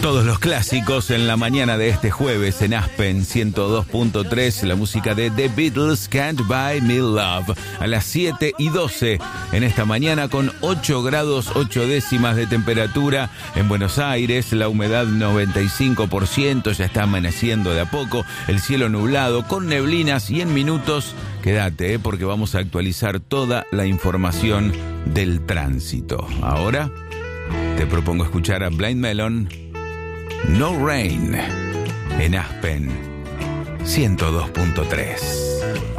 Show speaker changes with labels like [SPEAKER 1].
[SPEAKER 1] Todos los clásicos en la mañana de este jueves en Aspen 102.3, la música de The Beatles, Can't Buy Me Love, a las 7:12 en esta mañana con 8 grados 8 décimas de temperatura en Buenos Aires, la humedad 95%, ya está amaneciendo de a poco, el cielo nublado con neblinas y en minutos, quédate porque vamos a actualizar toda la información del tránsito. Ahora te propongo escuchar a Blind Melon, No Rain, en Aspen 102.3.